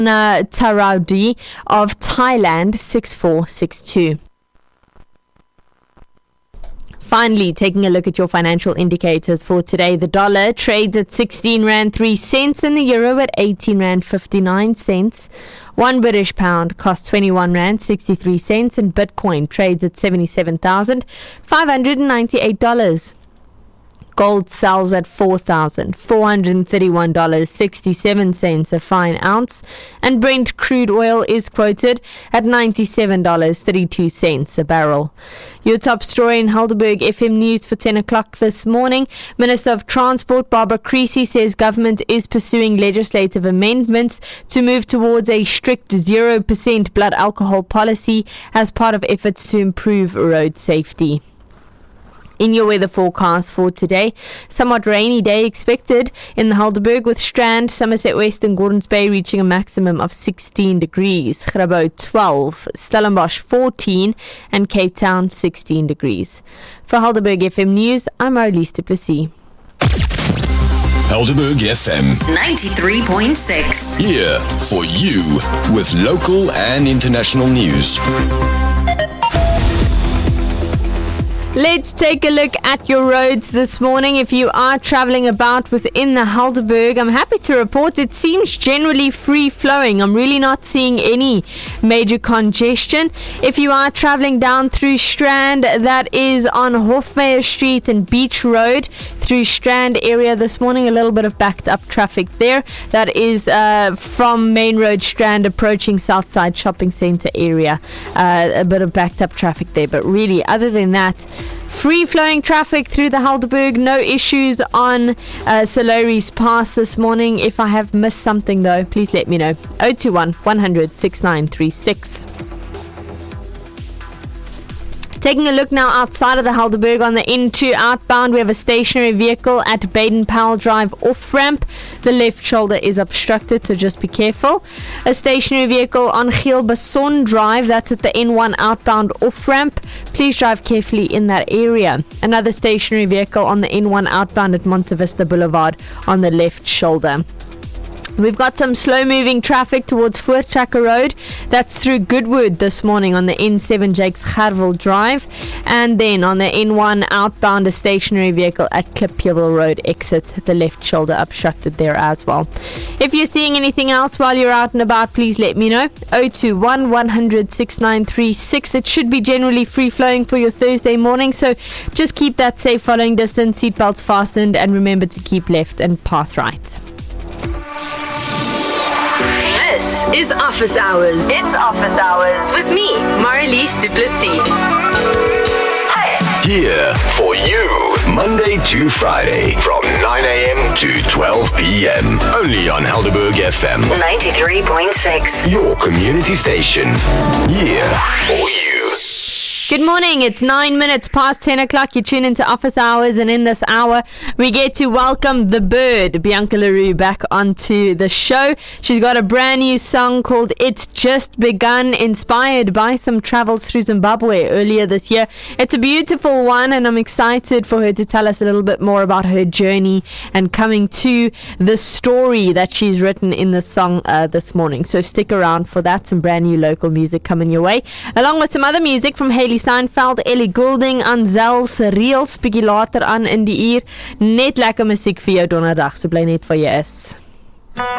Taraudi of Thailand 6462. Finally, taking a look at your financial indicators for today. The dollar trades at 16 Rand 3 cents and the euro at 18 Rand 59 cents. One British pound costs 21 Rand 63 cents and Bitcoin trades at $77,598. Gold sells at $4,431.67 a fine ounce, and Brent crude oil is quoted at $97.32 a barrel. Your top story in Helderberg FM News for 10 o'clock this morning. Minister of Transport Barbara Creasy says government is pursuing legislative amendments to move towards a strict 0% blood alcohol policy as part of efforts to improve road safety. In your weather forecast for today, somewhat rainy day expected in the Helderberg, with Strand, Somerset West and Gordons Bay reaching a maximum of 16 degrees. Grabo 12, Stellenbosch 14 and Cape Town 16 degrees. For Helderberg FM News, I'm Marlies du Plessis. Helderberg FM 93.6. Here for you with local and international news. Let's take a look at your roads this morning. If you are traveling about within the Helderberg, I'm happy to report it seems generally free-flowing. I'm really not seeing any major congestion. If you are traveling down through Strand, that is on Hofmeyer Street and Beach Road through Strand area this morning. A little bit of backed up traffic there. That is from Main Road Strand approaching Southside Shopping Centre area. A bit of backed up traffic there, but really other than that, free-flowing traffic through the Helderberg. No issues on Soloris Pass this morning. If I have missed something though, please let me know. 021 100 6936. Taking a look now outside of the Helderberg on the N2 outbound, we have a stationary vehicle at Baden-Powell Drive off-ramp. The left shoulder is obstructed, so just be careful. A stationary vehicle on Gilbason Drive, that's at the N1 outbound off-ramp. Please drive carefully in that area. Another stationary vehicle on the N1 outbound at Monte Vista Boulevard on the left shoulder. We've got some slow-moving traffic towards Voortrekker Road. That's through Goodwood this morning on the N7 Jakes Gerwel Drive. And then on the N1 outbound, a stationary vehicle at Klipheuwel Road exit. The left shoulder obstructed there as well. If you're seeing anything else while you're out and about, please let me know. 021 100 6936. It should be generally free-flowing for your Thursday morning, so just keep that safe following distance, seatbelts fastened, and remember to keep left and pass right. Is Office Hours. It's Office Hours with me, Marlies du Plessis. Here for you, Monday to Friday from 9 a.m. to 12 p.m. Only on Helderberg FM 93.6. Your community station. Here for you. Good morning. It's 9 minutes past 10 o'clock. You tune into Office Hours, and in this hour, we get to welcome the bird, Bianca LaRue, back onto the show. She's got a brand new song called It's Just Begun, inspired by some travels through Zimbabwe earlier this year. It's a beautiful one, and I'm excited for her to tell us a little bit more about her journey and coming to the story that she's written in the song this morning. So stick around for that. Some brand new local music coming your way, along with some other music from Hayley Seinfeld, Ellie Goulding, Anzel se reels bietjie later aan in die uur. Net lekker musiek vir jou donderdag, so bly net vir jou is.